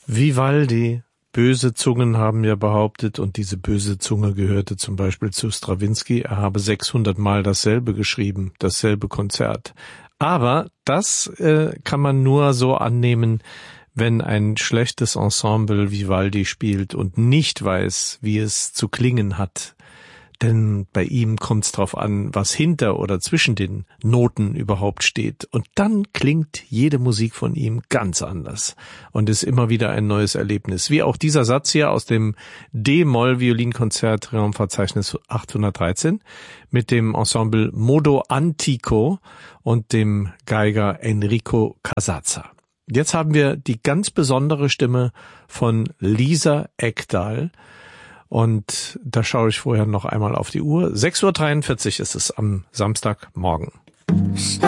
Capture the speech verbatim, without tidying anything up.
Vivaldi. Böse Zungen haben ja behauptet, und diese böse Zunge gehörte zum Beispiel zu Strawinsky, er habe sechshundert Mal dasselbe geschrieben, dasselbe Konzert. Aber das äh, kann man nur so annehmen, wenn ein schlechtes Ensemble Vivaldi spielt und nicht weiß, wie es zu klingen hat. Denn bei ihm kommt es drauf an, was hinter oder zwischen den Noten überhaupt steht. Und dann klingt jede Musik von ihm ganz anders und ist immer wieder ein neues Erlebnis. Wie auch dieser Satz hier aus dem D-Moll-Violinkonzert Raumverzeichnis achthundertdreizehn mit dem Ensemble Modo Antico und dem Geiger Enrico Casazza. Jetzt haben wir die ganz besondere Stimme von Lisa Ekdahl. Und da schaue ich vorher noch einmal auf die Uhr. sechs Uhr dreiundvierzig ist es am Samstagmorgen. Stop.